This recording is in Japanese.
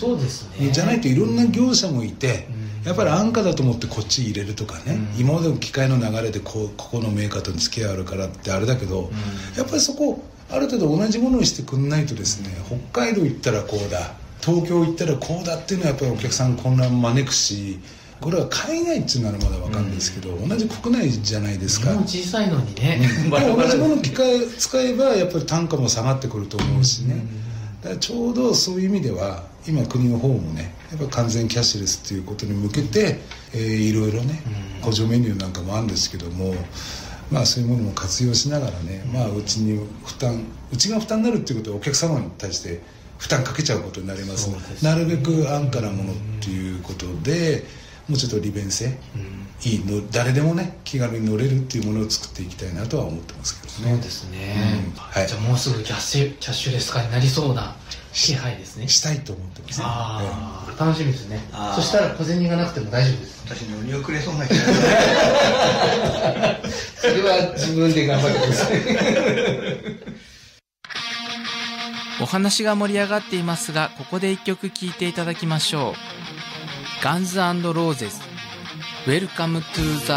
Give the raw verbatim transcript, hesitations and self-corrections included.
そうですね。 じゃないといろんな業者もいて、うん、やっぱり安価だと思ってこっち入れるとかね、うん、今までの機械の流れでこうここのメーカーとの付き合いあるからってあれだけど、うん、やっぱりそこある程度同じものにしてくんないとですね、うん、北海道行ったらこうだ、東京行ったらこうだっていうのはやっぱりお客さん混乱招くし、これは海外っていうのはまだ分かるんですけど、うん、同じ国内じゃないですか。 日本小さいのにね、 うん、同じものを機械使えばやっぱり単価も下がってくると思うしね、うん、だからちょうどそういう意味では今国の方もねやっぱ完全キャッシュレスっていうことに向けて、えー、いろいろね、うん、補助メニューなんかもあるんですけども、まあそういうものも活用しながらね、まあうちに負担うちが負担になるっていうことはお客様に対して負担かけちゃうことになりますので、なるべく安価なものっていうことでもうちょっと利便性、うん、いいの誰でもね気軽に乗れるっていうものを作っていきたいなとは思ってますけどね。 そうですね、うん、はい、じゃあもうすぐキャッシュ、キャッシュレス化になりそうな気配ですね。 し, したいと思ってます、ね、 あ、ええ、楽しみですね。そしたら小銭がなくても大丈夫です。 私にお見送れそうな気がするそれは自分で頑張ってくださいお話が盛り上がっていますが、ここで一曲聴いていただきましょう。ガンズ&ローゼズ Welcome to the